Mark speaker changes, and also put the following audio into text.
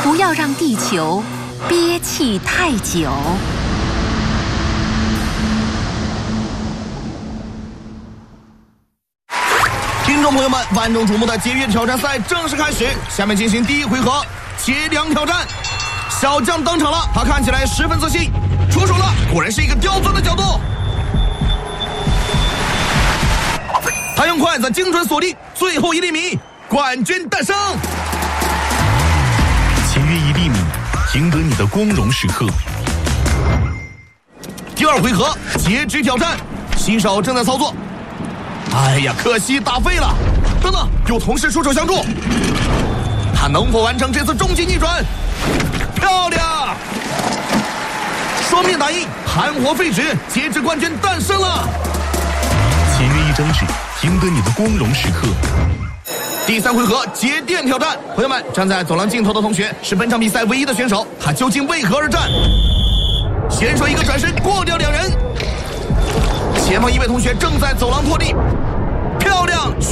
Speaker 1: 不要让地球憋气太久。
Speaker 2: 听众朋友们，万众瞩目的节约挑战赛正式开始，下面进行第一回合节粮挑战。小将登场了，他看起来十分自信，出手了，果然是一个刁钻的角度。他用筷子精准锁定最后1厘米，冠军诞生。
Speaker 3: 节约1厘米，赢得你的光荣时刻。
Speaker 2: 第二回合截肢挑战，新手正在操作。哎呀，可惜打废了。等等，有同事出手相助，他能否完成这次终极逆转？漂亮！双面打印，含活废纸，截肢冠军诞生了。
Speaker 3: 节约1张纸，赢得你的光荣时刻。
Speaker 2: 第3回合节电挑战，朋友们，站在走廊尽头的同学是本场比赛唯一的选手，他究竟为何而战？选手一个转身过掉2人，前方一位同学正在走廊拖地，漂亮！